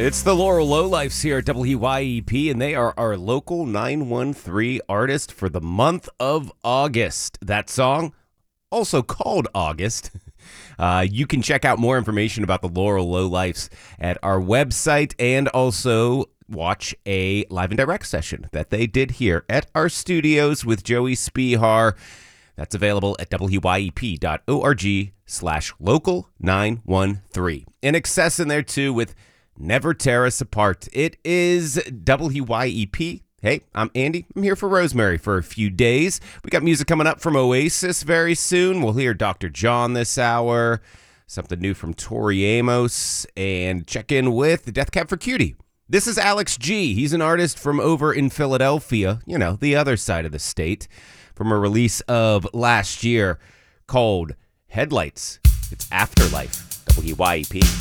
It's the Laurel Lowlifes here at WYEP, and they are our local 913 artist for the month of August. That song, also called August. You can check out more information about the Laurel Lowlifes at our website and also watch a live and direct session that they did here at our studios with Joey Spihar. That's available at wyep.org/local913. In excess in there too with Never Tear Us Apart. It is WYEP. Hey, I'm Andy. I'm here for Rosemary for a few days. We got music coming up from Oasis very soon. We'll hear Dr. John this hour, something new from Tori Amos, and check in with Death Cab for Cutie. This is Alex G. He's an artist from over in Philadelphia, you know, the other side of the state, from a release of last year called Headlights. It's Afterlife, WYEP.